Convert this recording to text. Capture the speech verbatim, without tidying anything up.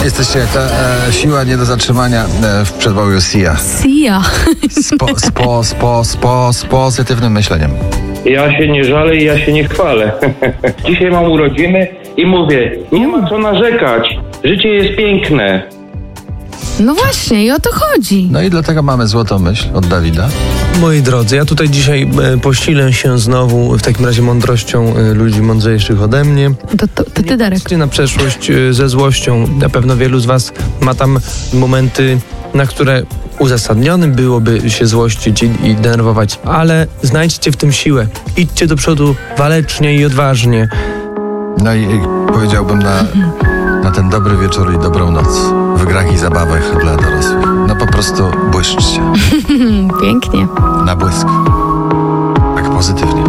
Jesteście jak ta e, siła nie do zatrzymania e, w przedwoju Sia. Sia. Spo, spo, spo, spo, z pozytywnym myśleniem. Ja się nie żalę i ja się nie chwalę. Dzisiaj mam urodziny i mówię, nie ma co narzekać. Życie jest piękne. No właśnie, i o to chodzi. No i dlatego mamy złotą myśl od Dawida. Moi drodzy, ja tutaj dzisiaj e, posilę się znowu w takim razie mądrością e, ludzi mądrzejszych ode mnie. To, to, to ty, Darek. Na przeszłość e, ze złością. Na pewno wielu z was ma tam momenty, na które uzasadnionym byłoby się złościć i, i denerwować, ale znajdźcie w tym siłę. Idźcie do przodu walecznie i odważnie. No i, i powiedziałbym na, na ten dobry wieczór i dobrą noc w grach i zabawach dla dorosłych. No po prostu błyszczcie. Pięknie. Na błysk. Tak pozytywnie.